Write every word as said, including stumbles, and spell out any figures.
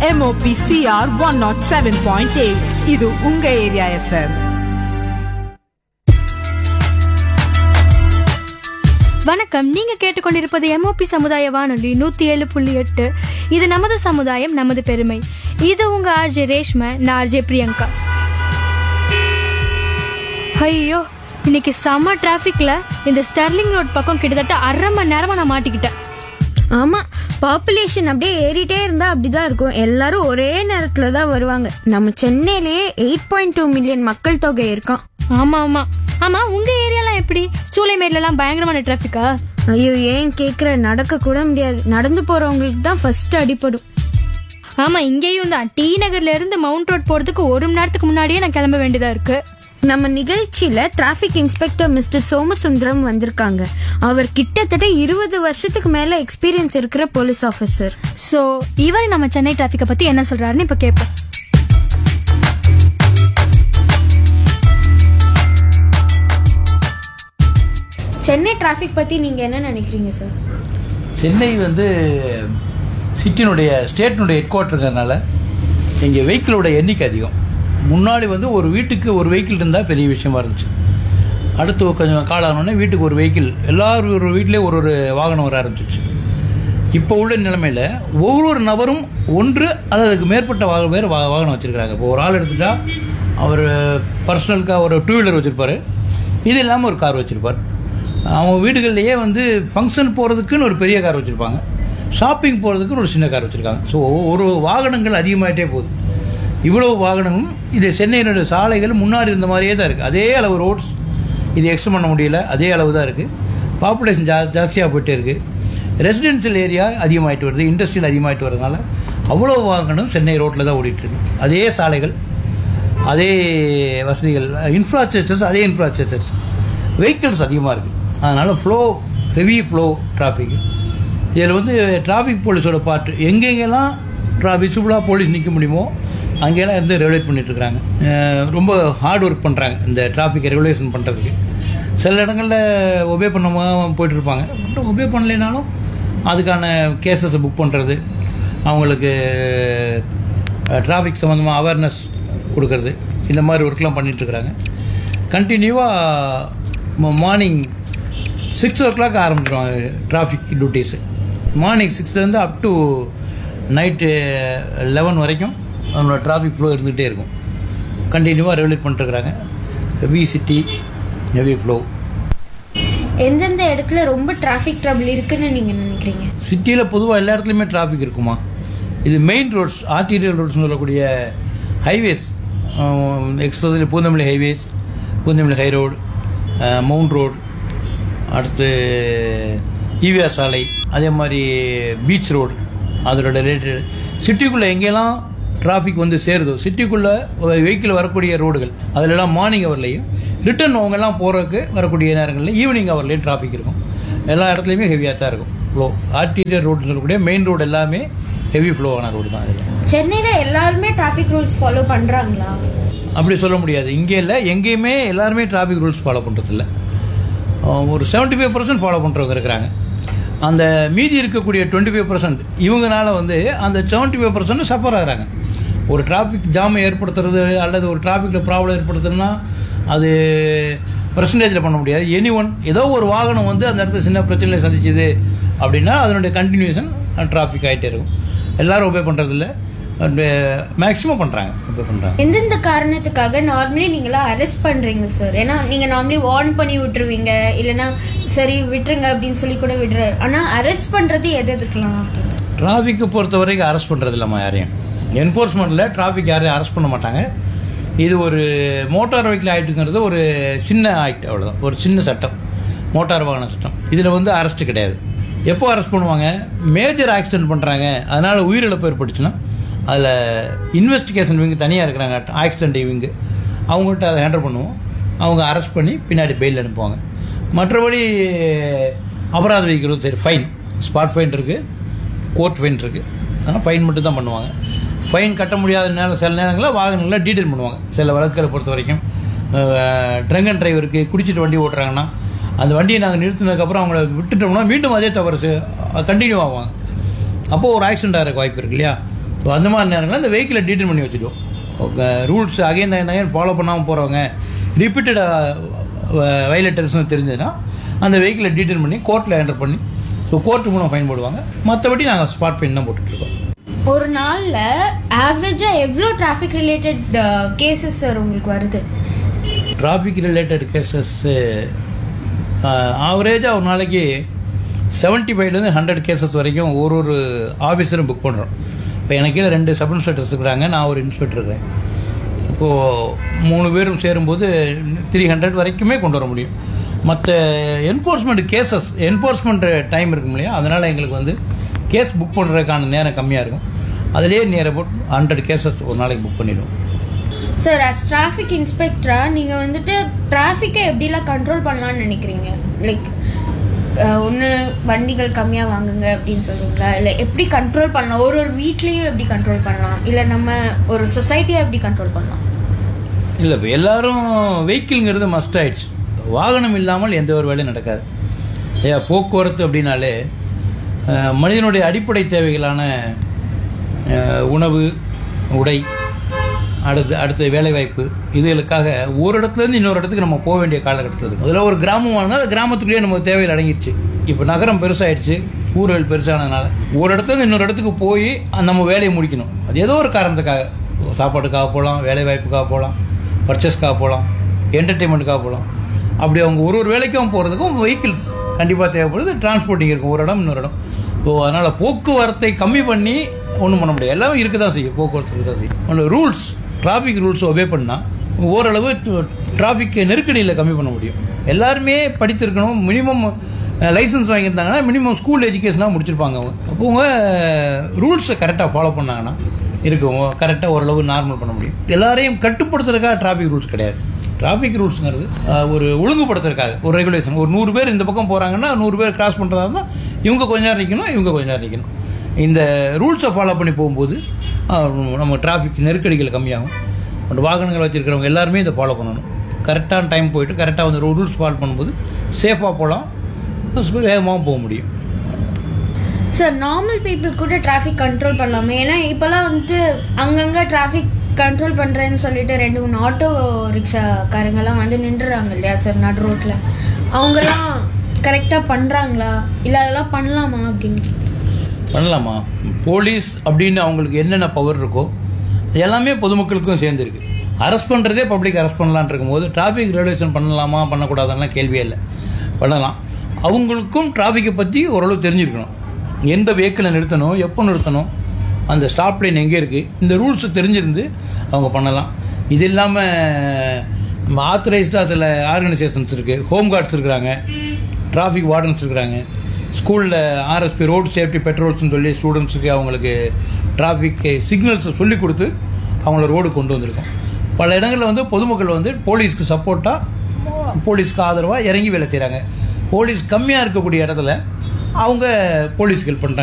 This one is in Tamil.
M O P C R one oh seven point eight. இது உங்க ஏரியா F M. வணக்கம். நீங்க கேட்டுக்கொண்டிருப்பது எம்ஓபி சமுதாய வானொலி நூத்தி ஏழு புள்ளி எட்டு. இது நமது சமுதாயம் நமது பெருமை. இது உங்க ஆர்ஜே ரேஷ்மா, நான் ஆர்ஜே பிரியங்கா. ஐயோ, இன்னைக்கு செம்ம டிராஃபிக்ல இந்த ஸ்டெர்லிங் ரோட் பக்கம் கிட்டத்தட்ட அரை மணி நேரமா நான் மாட்டிக்கிட்டேன். ஆமா, பாப்புலேஷன் அப்படியே ஏறிட்டே இருந்தா அப்படிதான் இருக்கும். எல்லாரும் ஒரே நேரத்துல தான் வருவாங்க. நம்ம சென்னையிலேயே எயிட் பாயிண்ட் டூ மில்லியன் மக்கள் தொகை இருக்கான். ஆமா ஆமா ஆமா உங்க ஏரியாலாம் எப்படி? சூளைமேட்ல எல்லாம் பயங்கரமான டிராஃபிக்கா? ஐயோ, ஏன் கேக்குற? நடக்க கூட முடியாது. நடந்து போறவங்களுக்கு தான் ஃபர்ஸ்ட் அடிபடும். ஆமா, இங்கேயும் தான். டி நகர்ல இருந்து மவுண்ட் ரோட் போறதுக்கு ஒரு மணி நேரத்துக்கு முன்னாடியே நான் கிளம்ப வேண்டியதா இருக்கு. நம்ம நிகழ்ச்சியில டிராபிக் இன்ஸ்பெக்டர் மிஸ்டர் சோமசுந்தரம் வந்திருக்காங்க. அவர் கிட்டத்தட்ட இருபது வருஷத்துக்கு மேல எக்ஸ்பீரியன்ஸ் இருக்கிற போலீஸ் ஆபீசர். சோ இவர் நம்ம சென்னை டிராபிக்கை பத்தி என்ன சொல்றாருன்னு இப்ப கேட்போம். சென்னை டிராபிக் பத்தி நீங்க என்ன நினைக்கிறீங்க சார்? சென்னை வந்து சிட்டினுடைய ஸ்டேட்டினுடைய ஹெட் குவார்ட்டருங்கிறதுனால இங்கே வெஹிக்கிளோட எண்ணிக்கை அதிகம். முன்னாடி வந்து ஒரு வீட்டுக்கு ஒரு வெஹிக்கிள் இருந்தால் பெரிய விஷயமா இருந்துச்சு. அடுத்து கொஞ்சம் காலம் ஆனோடனே வீட்டுக்கு ஒரு வெஹிக்கிள், எல்லாரும் ஒரு வீட்லேயே ஒரு ஒரு வாகனம் வர ஆரம்பிச்சிச்சு. இப்போ உள்ள நிலைமையில் ஒவ்வொரு நபரும் ஒன்று அல்லது அதுக்கு மேற்பட்ட வாக பேர் வா வாகனம் வச்சுருக்கிறாங்க. இப்போ ஒரு ஆள் எடுத்துட்டா அவர் பர்சனலுக்காக ஒரு டூ வீலர் வச்சுருப்பார், இது இல்லாமல் ஒரு கார் வச்சுருப்பார். அவங்க வீடுகள்லேயே வந்து ஃபங்க்ஷன் போகிறதுக்குன்னு ஒரு பெரிய கார் வச்சுருப்பாங்க, ஷாப்பிங் போகிறதுக்குன்னு ஒரு சின்ன கார் வச்சுருக்காங்க. ஸோ ஒரு வாகனங்கள் அதிகமாகிட்டே போகுது. இவ்வளவு வாகனமும் இது சென்னையினுடைய சாலைகள் முன்னாடி இருந்த மாதிரியே தான் இருக்குது. அதே அளவு ரோட்ஸ் இது எக்ஸ்டெண்ட் பண்ண முடியல, அதே அளவு தான் இருக்குது. பாப்புலேஷன் ஜா ஜாஸ்தியாக போயிட்டே இருக்குது. ரெசிடென்ஷியல் ஏரியா அதிகமாகிட்டு வருது, இண்டஸ்ட்ரியல் அதிகமாகிட்டு வரதுனால அவ்வளோ வாகனம் சென்னை ரோட்டில் தான் ஓடிட்டுருக்கு. அதே சாலைகள், அதே வசதிகள், இன்ஃப்ராஸ்ட்ரக்சர்ஸ் அதே இன்ஃப்ராஸ்ட்ரக்சர்ஸ், வெஹிக்கிள்ஸ் அதிகமாக இருக்குது. அதனால் ஃப்ளோ, ஹெவி ஃப்ளோ டிராஃபிக். இதில் வந்து டிராஃபிக் போலீஸோட பார்ட்டு எங்கெங்கெல்லாம் ட்ரா விசிபிளாக போலீஸ் நிற்க முடியுமோ அங்கெல்லாம் இருந்து ரெகுலேட் பண்ணிட்டுருக்குறாங்க. ரொம்ப ஹார்ட் ஒர்க் பண்ணுறாங்க இந்த டிராஃபிக்கை ரெகுலேஷன் பண்ணுறதுக்கு. சில இடங்களில் ஒபே பண்ணாமல் போய்ட்டுருப்பாங்க. ஒபே பண்ணலைனாலும் அதுக்கான கேசஸை புக் பண்ணுறது, அவங்களுக்கு டிராஃபிக் சம்மந்தமாக அவேர்னஸ் கொடுக்கறது, இந்த மாதிரி ஒர்க்லாம் பண்ணிகிட்ருக்குறாங்க. கண்டினியூவாக மார்னிங் சிக்ஸ் ஓ கிளாக் ஆரம்பிச்சிடுவாங்க traffic duties. Morning சிக்ஸ்லேருந்து up to night eleven வரைக்கும் அவங்களோட டிராஃபிக் ஃப்ளோ இருந்துகிட்டே இருக்கும். கண்டினியூவாக regulate பண்ணிட்டுருக்குறாங்க. Heavy city, heavy flow. எந்தெந்த இடத்துல ரொம்ப டிராஃபிக் ட்ரபிள் இருக்குன்னு நீங்கள் நினைக்கிறீங்க? சிட்டியில் பொதுவாக எல்லா இடத்துலையுமே டிராஃபிக் இருக்குமா? இது மெயின் ரோட்ஸ், ஆர்டீரியல் ரோட்ஸ்னு சொல்லக்கூடிய highways, especially Poonamallee highways, Poonamallee high road, mount road, அடுத்து ஈவிஆர் சாலை, அதே மாதிரி பீச் ரோடு, அதோட ரிலேட்டட் சிட்டிக்குள்ளே எங்கெல்லாம் டிராஃபிக் வந்து சேருதோ, சிட்டிக்குள்ளே வெஹிக்கிள் வரக்கூடிய ரோடுகள் அதிலெல்லாம் மார்னிங் ஹவர்லேயும், ரிட்டர்ன் அவங்கெல்லாம் போகிறதுக்கு வரக்கூடிய நேரங்களில் ஈவினிங் ஹவர்லேயும் டிராஃபிக் இருக்கும். எல்லா இடத்துலையுமே ஹெவியாக தான் இருக்கும் ஃப்ளோ. ஆர்டீரியல் ரோடுன்னு சொல்லக்கூடிய மெயின் ரோடு எல்லாமே ஹெவி ஃப்ளோ ஆன ரோடு தான். அதில் சென்னையில் எல்லாருமே டிராஃபிக் ரூல்ஸ் ஃபாலோ பண்ணுறாங்களா? அப்படி சொல்ல முடியாது. இங்கே இல்லை, எங்கேயுமே எல்லாருமே டிராஃபிக் ரூல்ஸ் ஃபாலோ பண்ணுறதில்ல. ஒரு செவன்ட்டி ஃபைவ் பர்சன்ட் ஃபாலோ பண்ணுறவங்க இருக்கிறாங்க. அந்த மீதி இருக்கக்கூடிய டுவெண்ட்டி ஃபைவ் பர்சன்ட் இவங்கனால வந்து அந்த செவன்ட்டி ஃபைவ் பர்சன்ட் சஃபர் ஆகிறாங்க. ஒரு டிராஃபிக் ஜாமை ஏற்படுத்துறது அல்லது ஒரு டிராஃபிக்கில் ப்ராப்ளம் ஏற்படுத்துறதுன்னா அது பர்சன்டேஜில் பண்ண முடியாது. எனி ஒன், ஏதோ ஒரு வாகனம் வந்து அந்த இடத்துல சின்ன பிரச்சனையை சந்திச்சுது அப்படின்னா அதனுடைய கண்டினியூஷன் டிராஃபிக் ஆகிட்டே இருக்கும். எல்லோரும் ஒபே பண்ணுறதில்ல, மேக்ஸிமம் பண்ணுறாங்க, ஒபே பண்ணுறாங்க. எந்தெந்த காரணத்துக்காக நார்மலி நீங்களாம் அரெஸ்ட் பண்ணுறீங்க சார்? ஏன்னா நீங்கள் நார்மலி வார்ன் பண்ணி விட்டுருவீங்க, இல்லைன்னா சரி விட்டுருங்க அப்படின்னு சொல்லி கூட விடுற. ஆனால் அரெஸ்ட் பண்ணுறது எது எதுக்கலாம்? டிராஃபிக்கை பொறுத்த வரைக்கும் அரெஸ்ட் பண்ணுறது இல்லைம்மா யாரையும். என்ஃபோர்ஸ்மெண்ட்டில் டிராஃபிக் யாரையும் அரெஸ்ட் பண்ண மாட்டாங்க. இது ஒரு மோட்டார் வெஹிக்கிள் ஆக்டுங்கிறது ஒரு சின்ன ஆக்ட், அவ்வளோதான், ஒரு சின்ன சட்டம், மோட்டார் வாகன சட்டம். இதில் வந்து அரெஸ்ட்டு கிடையாது. எப்போ அரெஸ்ட் பண்ணுவாங்க? மேஜர் ஆக்சிடென்ட் பண்ணுறாங்க, அதனால் உயிரிழப்பு ஏற்பட்டுச்சுன்னா அதில் இன்வெஸ்டிகேஷன் விங்கு தனியாக இருக்கிறாங்க, ஆக்சிடென்ட் விங்கு, அவங்கள்ட்ட அதை ஹேண்டில் பண்ணுவோம். அவங்க அரெஸ்ட் பண்ணி பின்னாடி பெயில் அனுப்புவாங்க. மற்றபடி அபராத விதிக்கிறது சரி, ஃபைன், ஸ்பாட் ஃபைன் இருக்குது, கோர்ட் ஃபைன் இருக்குது. ஆனால் ஃபைன் மட்டும் தான் பண்ணுவாங்க. ஃபைன் கட்ட முடியாத நேரம் சில நேரங்களில் வாகனங்களில் டீட்டெயில் பண்ணுவாங்க. சில வழக்குகளை பொறுத்த வரைக்கும் ட்ரங்க் அண்ட் டிரைவருக்கு குடிச்சிட்டு வண்டி ஓட்டுறாங்கன்னா அந்த வண்டியை நாங்கள் நிறுத்தினதுக்கப்புறம் அவங்கள விட்டுட்டோம்னா மீண்டும் அதே தவறு கண்டினியூ ஆகுவாங்க. அப்போது ஒரு ஆக்சிடென்ட் ஆகிறக்கு வாய்ப்பு இருக்கு இல்லையா? ஸோ அந்த மாதிரி நேரங்களில் அந்த வெஹிக்கிளை டீட்டெயின் பண்ணி வச்சுடுவோம். ரூல்ஸ் அகைன் அகைன் ஃபாலோ பண்ணாமல் போகிறவங்க ரிப்பீட்டடாக வயலேட்டர்ஸ்னு தெரிஞ்சதுன்னா அந்த வெஹிக்கிளை டீட்டெயின் பண்ணி கோர்ட்டில் என்டர் பண்ணி ஸோ கோர்ட்டு மூலம் ஃபைன் போடுவாங்க. மற்றபடி நாங்கள் ஸ்பாட் ஃபைன் தான் போட்டுட்ருக்கோம். ஒரு நாளில் ஆவரேஜாக எவ்வளோ டிராஃபிக் ரிலேட்டட் கேசஸ் சார் உங்களுக்கு வருது? டிராஃபிக் ரிலேட்டட் கேசஸ்ஸு ஆவரேஜாக ஒரு நாளைக்கு செவன்ட்டி ஃபைவ்லேருந்து ஹண்ட்ரட் கேசஸ் வரைக்கும் ஒரு ஒரு ஆஃபீஸரும் புக் பண்ணுறோம். இப்போ எனக்கு கீழே ரெண்டு சப் இன்ஸ்பெக்டர்ஸ் இருக்கிறாங்க, நான் ஒரு இன்ஸ்பெக்டர் இருக்கேன். இப்போது மூணு பேரும் சேரும்போது த்ரீ ஹண்ட்ரட் வரைக்குமே கொண்டு வர முடியும். மற்ற என்ஃபோர்ஸ்மெண்ட் கேசஸ் என்ஃபோர்ஸ்மெண்ட் டைம் இருக்கும் இல்லையா, அதனால் எங்களுக்கு வந்து கேஸ் புக் பண்ணுறதுக்கான நேரம் கம்மியாக இருக்கும். அதிலே நியர் அபவுட் ஹண்ட்ரட் கேசஸ் ஒரு நாளைக்கு புக் பண்ணிடுவோம். சார் அஸ் டிராஃபிக் இன்ஸ்பெக்டரா நீங்கள் வந்துட்டு டிராஃபிக்கை எப்படிலாம் கண்ட்ரோல் பண்ணலான்னு நினைக்கிறீங்க? லைக் ஒன்று வண்டிகள் கம்மியாக வாங்குங்க அப்படின்னு சொல்லுவீங்களா, இல்லை எப்படி கண்ட்ரோல் பண்ணலாம்? ஒரு ஒரு வீட்லேயும் எப்படி கண்ட்ரோல் பண்ணலாம், இல்லை நம்ம ஒரு சொசைட்டியை எப்படி கண்ட்ரோல் பண்ணலாம்? இல்லை, இப்போ எல்லோரும் வெஹிக்கிள்ங்கிறது மஸ்ட் ஆயிடுச்சு. வாகனம் இல்லாமல் எந்த ஒரு வேலையும் நடக்காது. ஏன் போக்குவரத்து அப்படின்னாலே மனிதனுடைய அடிப்படை தேவைகளான உணவு, உடை, அடுத்து அடுத்த வேலைவாய்ப்பு, இதுகளுக்காக ஒரு இடத்துலேருந்து இன்னொரு இடத்துக்கு நம்ம போக வேண்டிய காலகட்டத்தில் இருக்குது. அதில் ஒரு கிராமம் வாழ்ந்தால் அந்த கிராமத்துக்குள்ளேயே நம்ம தேவைகள் அடங்கிடுச்சு. இப்போ நகரம் பெருசாகிடுச்சு, ஊர்கள் பெருசானதுனால ஒரு இடத்துலேருந்து இன்னொரு இடத்துக்கு போய் நம்ம வேலையை முடிக்கணும். அது ஏதோ ஒரு காரணத்துக்காக, சாப்பாட்டுக்காக போகலாம், வேலைவாய்ப்புக்காக போகலாம், பர்ச்சேஸ்க்காக போகலாம், என்டர்டெயின்மெண்ட்டுக்காக போகலாம். அப்படி அவங்க ஒரு ஒரு வேலைக்கும் போகிறதுக்கும் வெஹிக்கிள்ஸ் கண்டிப்பாக தேவைப்படுது. டிரான்ஸ்போர்ட்டிங் இருக்கும் ஒரு இடம் இன்னொரு இடம். ஸோ அதனால் போக்குவரத்தை கம்மி பண்ணி ஒன்றும் பண்ண முடியாது. எல்லாமே இருக்க தான் செய்யும், போக்குவரத்து இருக்க தான் செய்யும். ஒன்று ரூல்ஸ், டிராஃபிக் ரூல்ஸ் ஒபே பண்ணால் ஓரளவு டிராஃபிக் நெருக்கடியில் கம்மி பண்ண முடியும். எல்லாருமே படித்திருக்கணும். மினிமம் லைசன்ஸ் வாங்கியிருந்தாங்கன்னா மினிமம் ஸ்கூல் எஜுகேஷனாக முடிச்சிருப்பாங்க அவங்க. அப்போ அவங்க ரூல்ஸை கரெக்டாக ஃபாலோ பண்ணாங்கன்னா இருக்கும், கரெக்டாக ஓரளவு நார்மல் பண்ண முடியும். எல்லாரையும் கட்டுப்படுத்துறதுக்காக டிராஃபிக் ரூல்ஸ் கிடையாது. டிராஃபிக் ரூல்ஸுங்கிறது ஒரு ஒழுங்குபடுத்துறதுக்காக ஒரு ரெகுலேஷன். ஒரு நூறு பேர் இந்த பக்கம் போகிறாங்கன்னா நூறு பேர் கிராஸ் பண்ணுறதா இருந்தால் இவங்க கொஞ்ச நேரம் நிற்கணும், இவங்க கொஞ்ச நேரம் நிற்கணும். இந்த ரூல்ஸை ஃபாலோ பண்ணி போகும்போது நம்ம டிராஃபிக் நெருக்கடிகள் கம்மியாகும். பட் வாகனங்கள் வச்சுருக்கிறவங்க எல்லாருமே இதை ஃபாலோ பண்ணணும். கரெக்டான டைம் போயிட்டு கரெக்டாக வந்து ரூல்ஸ் ஃபாலோ பண்ணும்போது சேஃபாக போகலாம், வேகமாகவும் போக முடியும். சார் நார்மல் பீப்புள் கூட டிராஃபிக் கண்ட்ரோல் பண்ணலாமே? ஏன்னா இப்போல்லாம் வந்துட்டு அங்கங்கே டிராஃபிக் கண்ட்ரோல் பண்ணுறேன்னு சொல்லிட்டு ரெண்டு மூணு ஆட்டோ ரிக்ஷாக்காரங்கெல்லாம் வந்து நின்றுறாங்க இல்லையா சார் நடு ரோட்டில். அவங்கெல்லாம் கரெக்டாக பண்ணுறாங்களா, இல்லை அதெல்லாம் பண்ணலாமா அப்படின்னு? பண்ணலாமா? போலீஸ் அப்படின்னு அவங்களுக்கு என்னென்ன பவர் இருக்கோ எல்லாமே பொதுமக்களுக்கும் சேர்ந்துருக்கு. அரெஸ்ட் பண்ணுறதே பப்ளிக் அரெஸ்ட் பண்ணலான் இருக்கும்போது டிராஃபிக் ரெகுலேஷன் பண்ணலாமா பண்ணக்கூடாதுன்னா கேள்வியே இல்லை, பண்ணலாம். அவங்களுக்கும் டிராஃபிக்கை பற்றி ஓரளவு தெரிஞ்சிருக்கணும். எந்த வெஹிக்கிளை நிறுத்தணும், எப்போ நிறுத்தணும், அந்த ஸ்டாப் லைன் எங்கே இருக்குது, இந்த ரூல்ஸ் தெரிஞ்சிருந்து அவங்க பண்ணலாம். இது இல்லாமல் ஆத்தரைஸ்டாக சில ஆர்கனைசேஷன்ஸ் இருக்குது, ஹோம் கார்ட்ஸ் இருக்கிறாங்க, டிராஃபிக் வார்டன்ஸ் இருக்கிறாங்க. ஸ்கூலில் ஆர்எஸ்பி ரோடு சேஃப்டி பெட்ரோல்ஸ்னு சொல்லி ஸ்டூடெண்ட்ஸுக்கு அவங்களுக்கு டிராஃபிக் சிக்னல்ஸை சொல்லி கொடுத்து அவங்கள ரோடு கொண்டு வந்திருக்கோம். பல இடங்களில் வந்து பொதுமக்கள் வந்து போலீஸ்க்கு சப்போர்ட்டாக, போலீஸ்க்கு ஆதரவாக இறங்கி வேலை செய்கிறாங்க. போலீஸ் கம்மியாக இருக்கக்கூடிய இடத்துல அவங்க போலீஸ்க்கு ஹெல்ப் பண்ணுறாங்க.